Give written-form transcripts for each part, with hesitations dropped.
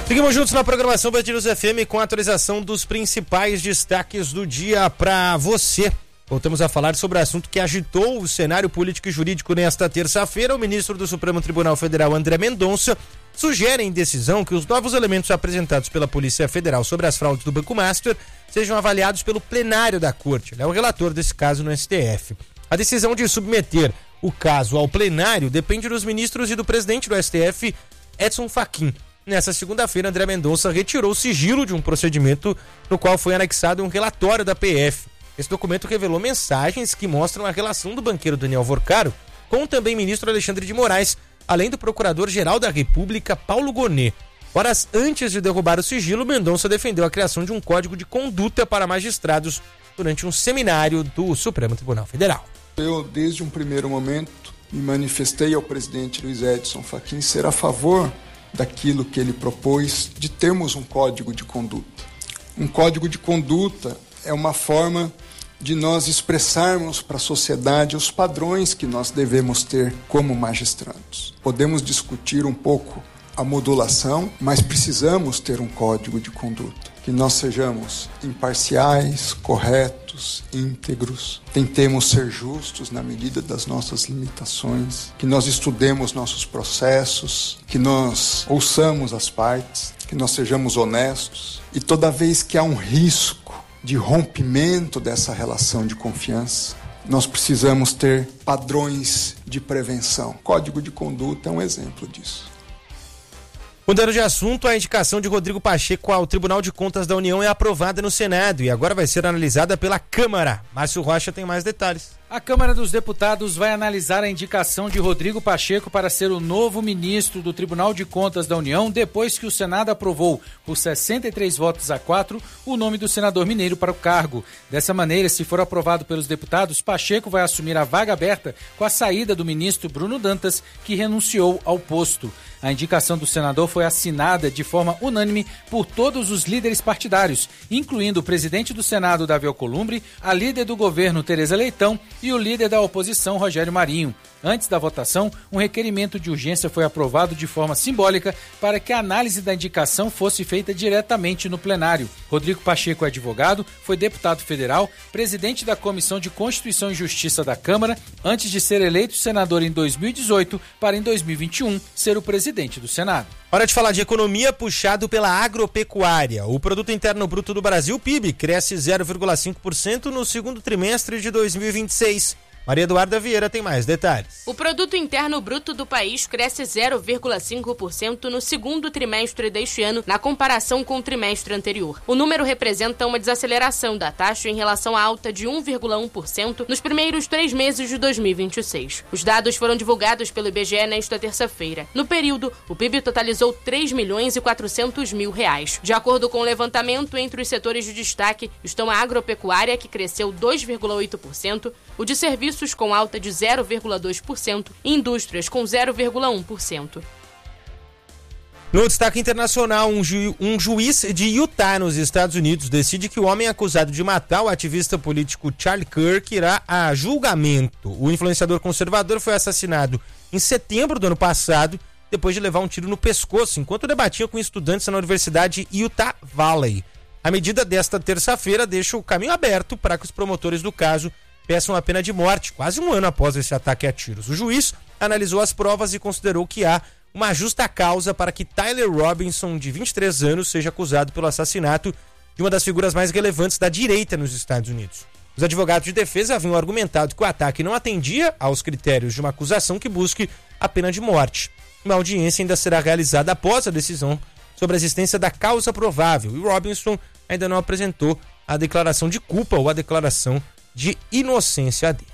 Seguimos juntos na programação Band News FM com a atualização dos principais destaques do dia para você. Voltamos a falar sobre o assunto que agitou o cenário político e jurídico nesta terça-feira. O ministro do Supremo Tribunal Federal, André Mendonça, sugere em decisão que os novos elementos apresentados pela Polícia Federal sobre as fraudes do Banco Master sejam avaliados pelo plenário da Corte. Ele é o relator desse caso no STF. A decisão de submeter o caso ao plenário depende dos ministros e do presidente do STF, Edson Fachin. Nessa segunda-feira, André Mendonça retirou o sigilo de um procedimento no qual foi anexado um relatório da PF. Esse documento revelou mensagens que mostram a relação do banqueiro Daniel Vorcaro com o também ministro Alexandre de Moraes, além do procurador-geral da República, Paulo Gonet. Horas antes de derrubar o sigilo, Mendonça defendeu a criação de um código de conduta para magistrados durante um seminário do Supremo Tribunal Federal. Eu, desde um primeiro momento, me manifestei ao presidente Luiz Edson Fachin ser a favor daquilo que ele propôs de termos um código de conduta. Um código de conduta é uma forma de nós expressarmos para a sociedade os padrões que nós devemos ter como magistrados. Podemos discutir um pouco a modulação, mas precisamos ter um código de conduta. Que nós sejamos imparciais, corretos, íntegros, tentemos ser justos na medida das nossas limitações, que nós estudemos nossos processos, que nós ouçamos as partes, que nós sejamos honestos e toda vez que há um risco de rompimento dessa relação de confiança, nós precisamos ter padrões de prevenção. O Código de Conduta é um exemplo disso. Mudando de assunto, a indicação de Rodrigo Pacheco ao Tribunal de Contas da União é aprovada no Senado e agora vai ser analisada pela Câmara. Márcio Rocha tem mais detalhes. A Câmara dos Deputados vai analisar a indicação de Rodrigo Pacheco para ser o novo ministro do Tribunal de Contas da União, depois que o Senado aprovou, por 63 votos a 4, o nome do senador mineiro para o cargo. Dessa maneira, se for aprovado pelos deputados, Pacheco vai assumir a vaga aberta com a saída do ministro Bruno Dantas, que renunciou ao posto. A indicação do senador foi assinada de forma unânime por todos os líderes partidários, incluindo o presidente do Senado, Davi Alcolumbre, a líder do governo, Tereza Leitão, e o líder da oposição, Rogério Marinho. Antes da votação, um requerimento de urgência foi aprovado de forma simbólica para que a análise da indicação fosse feita diretamente no plenário. Rodrigo Pacheco é advogado, foi deputado federal, presidente da Comissão de Constituição e Justiça da Câmara, antes de ser eleito senador em 2018 para em 2021 ser o presidente do Senado. Hora de falar de economia puxado pela agropecuária. O Produto Interno Bruto do Brasil, PIB, cresce 0,5% no segundo trimestre de 2026. Maria Eduarda Vieira tem mais detalhes. O Produto Interno Bruto do país cresce 0,5% no segundo trimestre deste ano, na comparação com o trimestre anterior. O número representa uma desaceleração da taxa em relação à alta de 1,1% nos primeiros 3 meses de 2026. Os dados foram divulgados pelo IBGE nesta terça-feira. No período, o PIB totalizou R$3.400.000. De acordo com o levantamento, entre os setores de destaque estão a agropecuária, que cresceu 2,8%, o de serviços com alta de 0,2% e indústrias com 0,1%. No destaque internacional, um juiz de Utah, nos Estados Unidos, decide que o homem acusado de matar o ativista político Charlie Kirk irá a julgamento. O influenciador conservador foi assassinado em setembro do ano passado, depois de levar um tiro no pescoço, enquanto debatia com estudantes na Universidade Utah Valley. A medida desta terça-feira deixa o caminho aberto para que os promotores do caso peçam a pena de morte, quase um ano após esse ataque a tiros. O juiz analisou as provas e considerou que há uma justa causa para que Tyler Robinson, de 23 anos, seja acusado pelo assassinato de uma das figuras mais relevantes da direita nos Estados Unidos. Os advogados de defesa haviam argumentado que o ataque não atendia aos critérios de uma acusação que busque a pena de morte. Uma audiência ainda será realizada após a decisão sobre a existência da causa provável, e Robinson ainda não apresentou a declaração de culpa ou a declaração de inocência dele.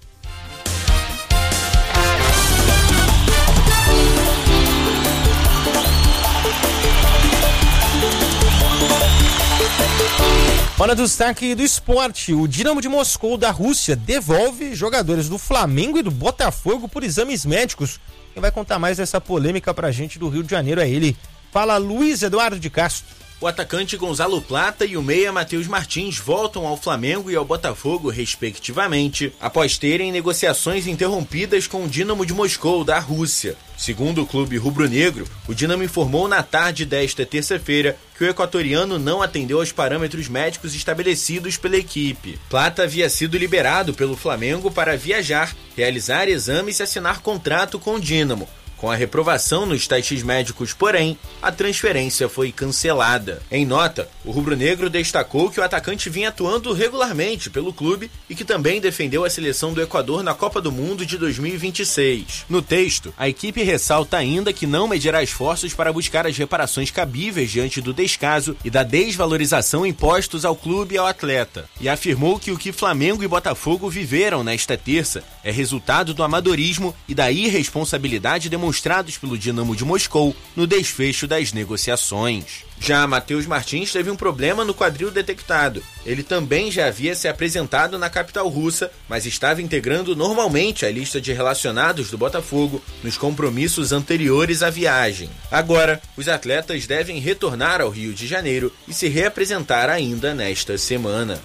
Hora do destaque do esporte. O Dinamo de Moscou da Rússia devolve jogadores do Flamengo e do Botafogo por exames médicos. Quem vai contar mais dessa polêmica pra gente do Rio de Janeiro é ele. Fala Luiz Eduardo de Castro. o atacante Gonzalo Plata e o meia Matheus Martins voltam ao Flamengo e ao Botafogo, respectivamente, após terem negociações interrompidas com o Dínamo de Moscou, da Rússia. Segundo o clube rubro-negro, o Dínamo informou na tarde desta terça-feira que o equatoriano não atendeu aos parâmetros médicos estabelecidos pela equipe. Plata havia sido liberado pelo Flamengo para viajar, realizar exames e assinar contrato com o Dínamo. Com a reprovação nos testes médicos, porém, a transferência foi cancelada. Em nota, o rubro-negro destacou que o atacante vinha atuando regularmente pelo clube e que também defendeu a seleção do Equador na Copa do Mundo de 2026. No texto, a equipe ressalta ainda que não medirá esforços para buscar as reparações cabíveis diante do descaso e da desvalorização impostos ao clube e ao atleta, e afirmou que o que Flamengo e Botafogo viveram nesta terça é resultado do amadorismo e da irresponsabilidade demonstrados pelo Dínamo de Moscou no desfecho das negociações. Já Matheus Martins teve um problema no quadril detectado. Ele também já havia se apresentado na capital russa, mas estava integrando normalmente a lista de relacionados do Botafogo nos compromissos anteriores à viagem. Agora, os atletas devem retornar ao Rio de Janeiro e se reapresentar ainda nesta semana.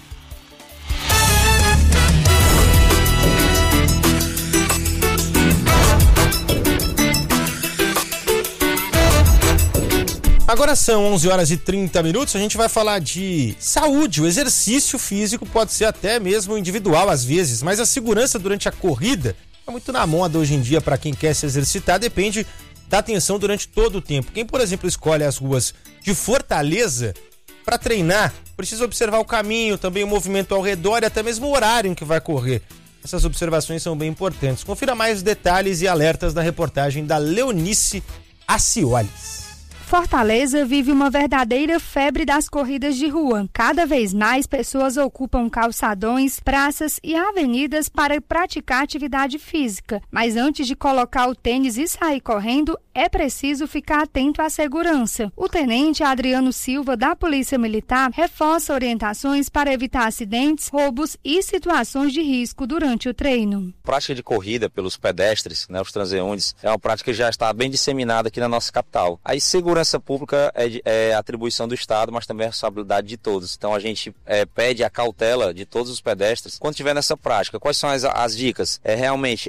Agora são 11 horas e 30 minutos, a gente vai falar de saúde. O exercício físico pode ser até mesmo individual às vezes, mas a segurança durante a corrida é muito na moda hoje em dia para quem quer se exercitar, depende da atenção durante todo o tempo. Quem, por exemplo, escolhe as ruas de Fortaleza para treinar, precisa observar o caminho, também o movimento ao redor e até mesmo o horário em que vai correr. Essas observações são bem importantes. Confira mais detalhes e alertas na reportagem da Leonice Acioles. Fortaleza vive uma verdadeira febre das corridas de rua. Cada vez mais pessoas ocupam calçadões, praças e avenidas para praticar atividade física. Mas antes de colocar o tênis e sair correndo, é preciso ficar atento à segurança. O tenente Adriano Silva, da Polícia Militar, reforça orientações para evitar acidentes, roubos e situações de risco durante o treino. A prática de corrida pelos pedestres, os transeuntes, é uma prática que já está bem disseminada aqui na nossa capital. A segurança pública é atribuição do Estado, mas também é responsabilidade de todos. Então a gente pede a cautela de todos os pedestres quando estiver nessa prática. Quais são as dicas? Realmente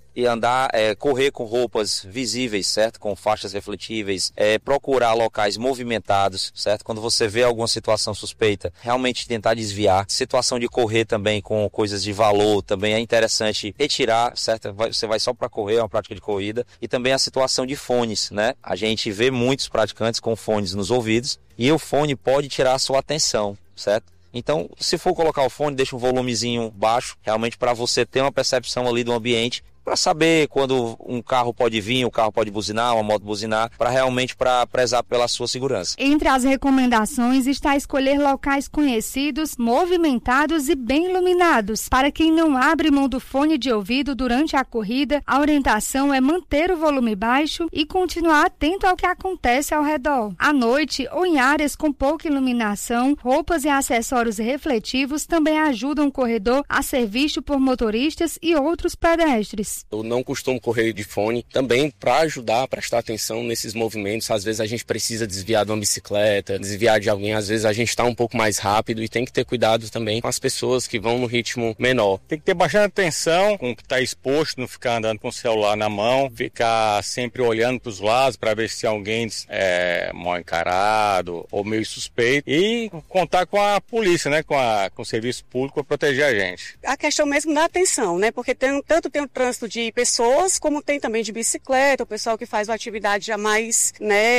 correr com roupas visíveis, certo? Com faixas refletíveis, procurar locais movimentados, certo? Quando você vê alguma situação suspeita, realmente tentar desviar. Situação de correr também com coisas de valor, também é interessante retirar, certo? Você vai só para correr, é uma prática de corrida. E também a situação de fones, né? A gente vê muitos praticantes com fones nos ouvidos e o fone pode tirar a sua atenção, certo? Então, se for colocar o fone, deixa um volumezinho baixo, realmente para você ter uma percepção ali do ambiente, para saber quando um carro pode vir, o carro pode buzinar, uma moto buzinar, para prezar pela sua segurança. Entre as recomendações está escolher locais conhecidos, movimentados e bem iluminados. Para quem não abre mão do fone de ouvido durante a corrida, a orientação é manter o volume baixo e continuar atento ao que acontece ao redor. À noite ou em áreas com pouca iluminação, roupas e acessórios refletivos também ajudam o corredor a ser visto por motoristas e outros pedestres. Eu não costumo correr de fone, também para ajudar a prestar atenção nesses movimentos. Às vezes a gente precisa desviar de uma bicicleta, desviar de alguém, às vezes a gente está um pouco mais rápido e tem que ter cuidado também com as pessoas que vão no ritmo menor. Tem que ter bastante atenção com o que está exposto, não ficar andando com o celular na mão, ficar sempre olhando para os lados para ver se alguém é mal encarado ou meio suspeito e contar com a polícia, com o serviço público para proteger a gente. A questão mesmo da atenção, porque tanto tem o trânsito de pessoas, como tem também de bicicleta, o pessoal que faz uma atividade já mais,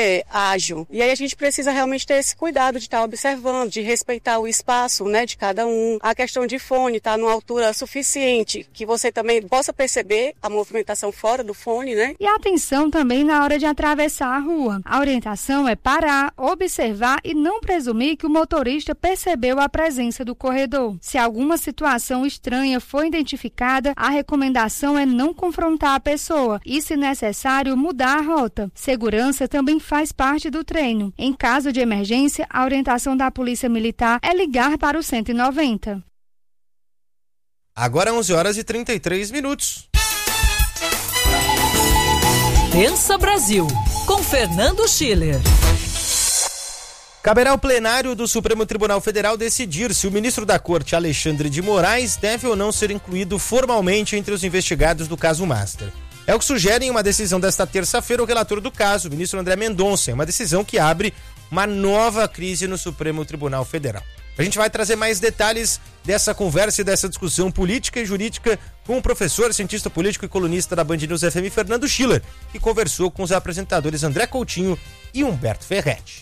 ágil. E aí a gente precisa realmente ter esse cuidado de estar observando, de respeitar o espaço, de cada um. A questão de fone, estar numa altura suficiente, que você também possa perceber a movimentação fora do fone, E atenção também na hora de atravessar a rua. A orientação é parar, observar e não presumir que o motorista percebeu a presença do corredor. Se alguma situação estranha for identificada, a recomendação é não confrontar a pessoa e, se necessário, mudar a rota. Segurança também faz parte do treino. Em caso de emergência, a orientação da Polícia Militar é ligar para o 190. Agora 11 horas e 33 minutos. Pensa Brasil, com Fernando Schiller. Caberá ao plenário do Supremo Tribunal Federal decidir se o ministro da Corte, Alexandre de Moraes, deve ou não ser incluído formalmente entre os investigados do caso Master. É o que sugere em uma decisão desta terça-feira o relator do caso, o ministro André Mendonça. É uma decisão que abre uma nova crise no Supremo Tribunal Federal. A gente vai trazer mais detalhes dessa conversa e dessa discussão política e jurídica com o professor, cientista político e colunista da Band News FM, Fernando Schiller, que conversou com os apresentadores André Coutinho e Humberto Ferretti.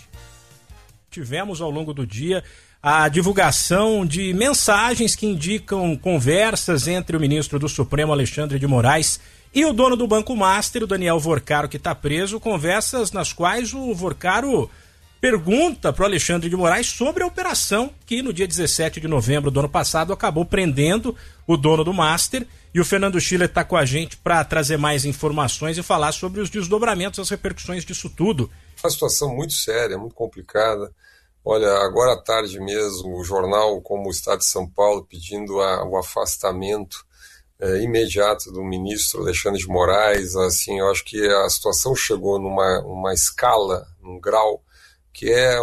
Tivemos ao longo do dia a divulgação de mensagens que indicam conversas entre o ministro do Supremo, Alexandre de Moraes, e o dono do Banco Master, o Daniel Vorcaro, que está preso, conversas nas quais o Vorcaro pergunta para o Alexandre de Moraes sobre a operação que no dia 17 de novembro do ano passado acabou prendendo o dono do Master. E o Fernando Schiller está com a gente para trazer mais informações e falar sobre os desdobramentos, as repercussões disso tudo. Uma situação muito séria, muito complicada. Olha, agora à tarde mesmo, o jornal como o Estado de São Paulo pedindo o afastamento imediato do ministro Alexandre de Moraes. Assim, eu acho que a situação chegou numa escala, num grau, que é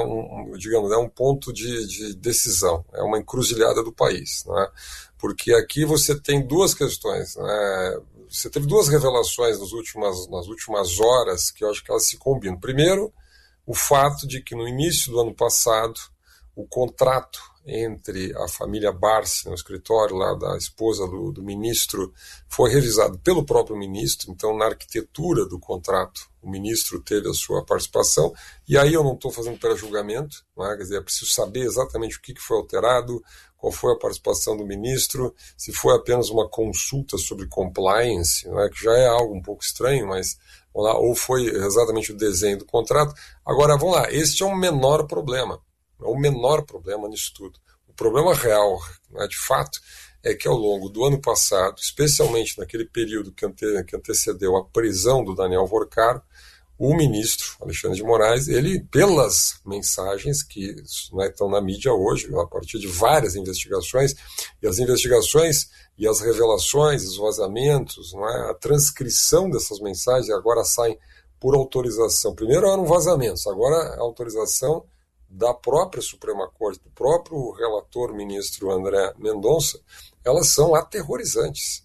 um ponto de decisão, é uma encruzilhada do país, né? Porque aqui você tem duas questões, né? Você teve duas revelações nas últimas horas que eu acho que elas se combinam. Primeiro, o fato de que no início do ano passado o contrato entre a família Barsi, no escritório lá da esposa do ministro, foi revisado pelo próprio ministro. Então, na arquitetura do contrato, o ministro teve a sua participação, e aí eu não estou fazendo pré-julgamento, né? Quer dizer, é preciso saber exatamente o que foi alterado, qual foi a participação do ministro, se foi apenas uma consulta sobre compliance, né? Que já é algo um pouco estranho, mas vamos lá, ou foi exatamente o desenho do contrato. Agora, vamos lá, este é o menor problema. É o menor problema nisso tudo. O problema real, né, de fato, é que ao longo do ano passado, especialmente naquele período que antecedeu a prisão do Daniel Vorcaro, o ministro Alexandre de Moraes, ele, pelas mensagens que, né, estão na mídia hoje, a partir de várias investigações, e as investigações e as revelações, os vazamentos, né, a transcrição dessas mensagens agora saem por autorização. Primeiro eram vazamentos, agora a autorização da própria Suprema Corte, do próprio relator ministro André Mendonça, elas são aterrorizantes,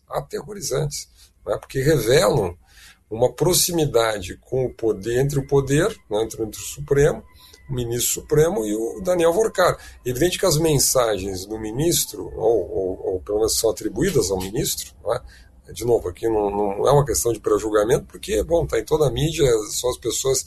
né, porque revelam uma proximidade com o poder, entre o poder, né, entre o Supremo, o ministro Supremo e o Daniel Vorcaro. É evidente que as mensagens do ministro, ou pelo menos são atribuídas ao ministro, né, de novo, aqui não é uma questão de pré-julgamento, porque, bom, está em toda a mídia, só as pessoas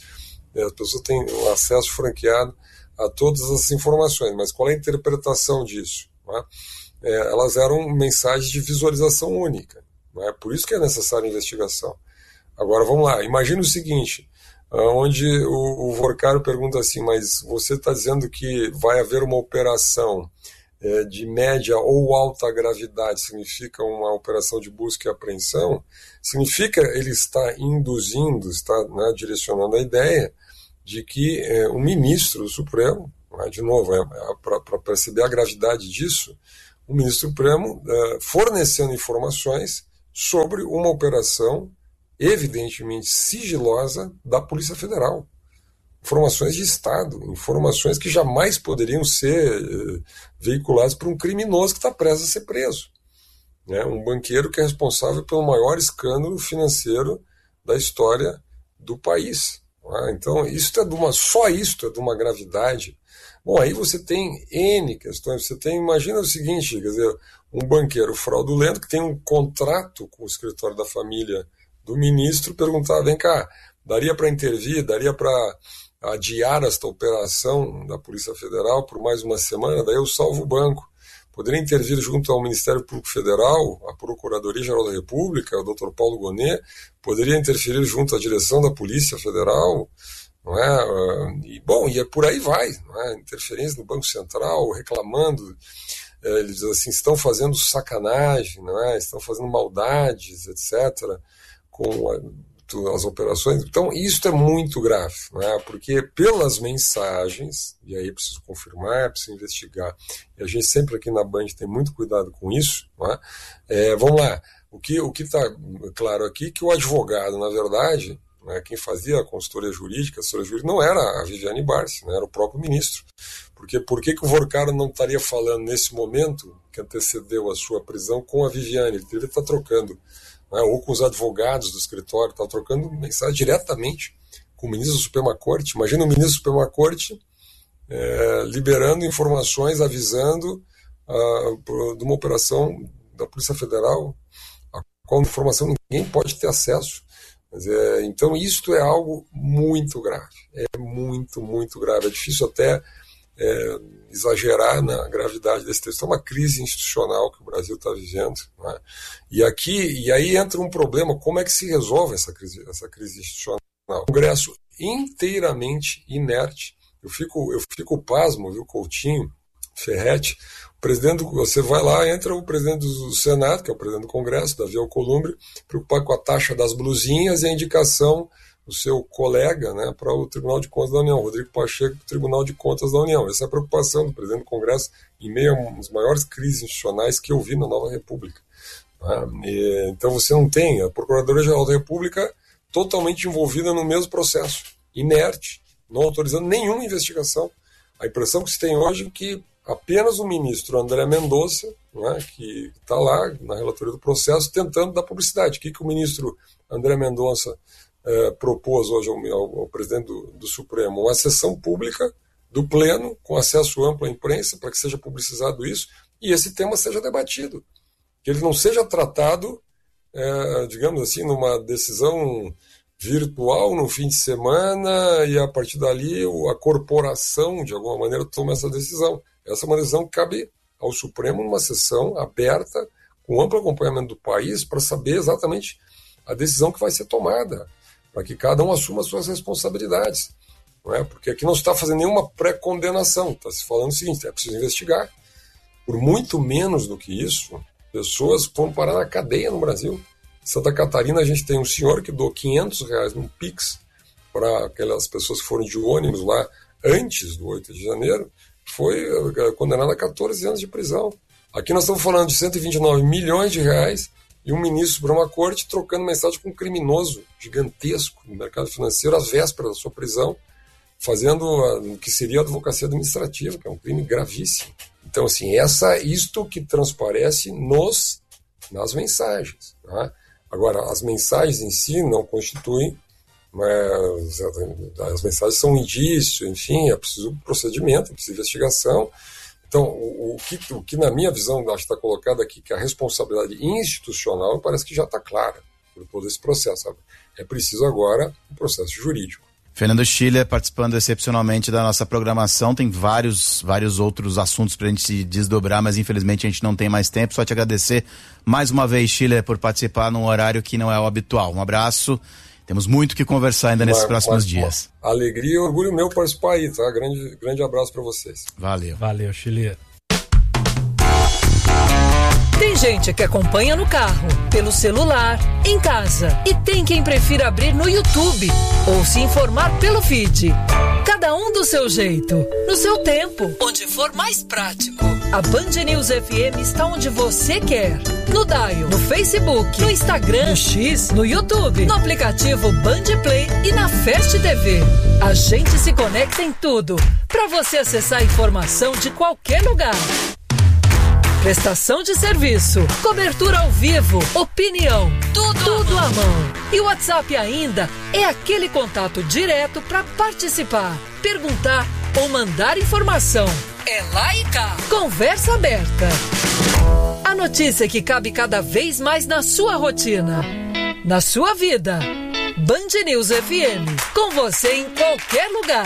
têm um acesso franqueado a todas as informações, mas qual é a interpretação disso? Né? Elas eram mensagens de visualização única, né? Por isso que é necessária a investigação. Agora, vamos lá, imagine o seguinte, onde o Vorcaro pergunta assim, mas você está dizendo que vai haver uma operação de média ou alta gravidade, significa uma operação de busca e apreensão, significa ele está induzindo, está, né, direcionando a ideia de que o ministro do Supremo, né, de novo, para perceber a gravidade disso, o ministro Supremo fornecendo informações sobre uma operação evidentemente sigilosa da Polícia Federal. Informações de Estado, informações que jamais poderiam ser veiculadas por um criminoso que está prestes a ser preso. Né? Um banqueiro que é responsável pelo maior escândalo financeiro da história do país. Então, só isto é de uma gravidade. Bom, aí você tem N questões. Imagina o seguinte, quer dizer, um banqueiro fraudulento que tem um contrato com o escritório da família do ministro, perguntar, vem cá, daria para intervir, daria para adiar esta operação da Polícia Federal por mais uma semana, daí eu salvo o banco. Poderia intervir junto ao Ministério Público Federal, a Procuradoria-Geral da República, o Dr. Paulo Gonet, poderia interferir junto à direção da Polícia Federal, não é? E por aí vai, não é? Interferência no Banco Central, reclamando, eles dizem assim, estão fazendo sacanagem, não é? Estão fazendo maldades, etc., com as operações. Então, isso é muito grave, né? Porque pelas mensagens, e aí preciso confirmar, preciso investigar, e a gente sempre aqui na Band tem muito cuidado com isso, né? Vamos lá, o que está claro aqui é que o advogado, na verdade, né? Quem fazia a consultoria jurídica não era a Viviane Barsi, né? Era o próprio ministro. Porque por que o Vorcaro não estaria falando nesse momento que antecedeu a sua prisão com a Viviane? Ele deveria estar trocando, né? Ou com os advogados do escritório, estava trocando mensagem diretamente com o ministro da Suprema Corte. Imagina o ministro da Suprema Corte liberando informações, avisando de uma operação da Polícia Federal, a qual informação ninguém pode ter acesso. Então isto é algo muito grave, é muito, muito grave. É difícil até exagerar na gravidade desse texto. É uma crise institucional que o Brasil está vivendo, né? E aí entra um problema: como é que se resolve essa crise institucional? O Congresso inteiramente inerte. Eu fico pasmo, viu, Coutinho, Ferretti, você vai lá, entra o presidente do Senado, que é o presidente do Congresso, Davi Alcolumbre, preocupado com a taxa das blusinhas e a indicação do seu colega, né, para o Tribunal de Contas da União, Rodrigo Pacheco, do Tribunal de Contas da União. Essa é a preocupação do presidente do Congresso em meio a uma das maiores crises institucionais que eu vi na Nova República. Então você não tem a Procuradoria-Geral da República totalmente envolvida no mesmo processo, inerte, não autorizando nenhuma investigação. A impressão que se tem hoje é que apenas o ministro André Mendonça, né, que está lá na relatoria do processo, tentando dar publicidade. O que o ministro André Mendonça propôs hoje ao presidente do Supremo? Uma sessão pública do Pleno, com acesso amplo à imprensa, para que seja publicizado isso, e esse tema seja debatido. Que ele não seja tratado, digamos assim, numa decisão virtual no fim de semana, e a partir dali a corporação, de alguma maneira, toma essa decisão. Essa é uma decisão que cabe ao Supremo numa sessão aberta, com amplo acompanhamento do país, para saber exatamente a decisão que vai ser tomada, para que cada um assuma as suas responsabilidades. Não é? Porque aqui não se está fazendo nenhuma pré-condenação, está se falando o seguinte: é preciso investigar. Por muito menos do que isso, pessoas foram parar na cadeia no Brasil. Em Santa Catarina, a gente tem um senhor que doou R$500 num Pix para aquelas pessoas que foram de ônibus lá antes do 8 de janeiro, foi condenado a 14 anos de prisão. Aqui nós estamos falando de R$129 milhões e um ministro da Suprema Corte trocando mensagem com um criminoso gigantesco no mercado financeiro às vésperas da sua prisão, fazendo o que seria a advocacia administrativa, que é um crime gravíssimo. Então, assim, isto que transparece nas mensagens. Tá? Agora, as mensagens em si não constituem, as mensagens são um indício, enfim, é preciso procedimento, é preciso investigação. Então, o que na minha visão acho que está colocado aqui, que a responsabilidade institucional parece que já está clara por todo esse processo. Sabe? É preciso agora um processo jurídico. Fernando Schiller participando excepcionalmente da nossa programação. Tem vários outros assuntos para a gente se desdobrar, mas infelizmente a gente não tem mais tempo. Só te agradecer mais uma vez, Schiller, por participar num horário que não é o habitual. Um abraço. Temos muito que conversar ainda nesses próximos dias. Alegria e orgulho meu participar aí, tá? Grande abraço para vocês. Valeu. Valeu, Schiller. Tem gente que acompanha no carro, pelo celular, em casa. E tem quem prefira abrir no YouTube ou se informar pelo feed. Cada um do seu jeito, no seu tempo, onde for mais prático. A Band News FM está onde você quer. No Dial, no Facebook, no Instagram, no X, no YouTube, no aplicativo Band Play e na Fast TV. A gente se conecta em tudo, para você acessar a informação de qualquer lugar. Prestação de serviço, cobertura ao vivo, opinião, tudo à mão. E o WhatsApp ainda é aquele contato direto para participar, perguntar ou mandar informação. É lá e cá. Conversa aberta. A notícia que cabe cada vez mais na sua rotina, na sua vida. Band News FM, com você em qualquer lugar.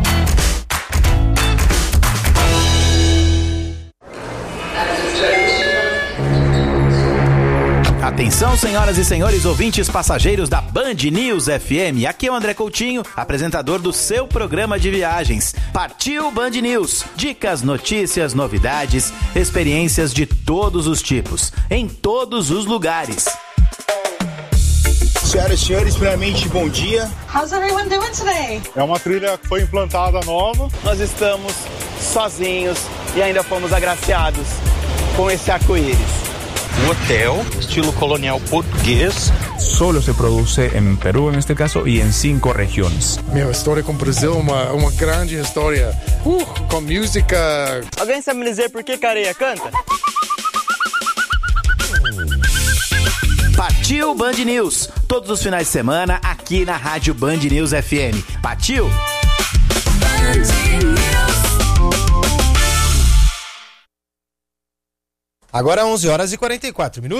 Atenção, senhoras e senhores ouvintes passageiros da Band News FM. Aqui é o André Coutinho, apresentador do seu programa de viagens. Partiu Band News. Dicas, notícias, novidades, experiências de todos os tipos, em todos os lugares. Senhoras e senhores, primeiramente, bom dia. How's everyone doing today? É uma trilha que foi implantada nova. Nós estamos sozinhos e ainda fomos agraciados com esse arco-íris. Um hotel, estilo colonial português, solo se produce en Perú, en este caso, y en 5 regiones. Meu, a história com o Brasil é uma grande história. Com música. Alguém sabe me dizer por que Careia canta? Partiu Band News, todos os finais de semana aqui na Rádio Band News FM. Partiu! Agora 11 horas e 44 minutos.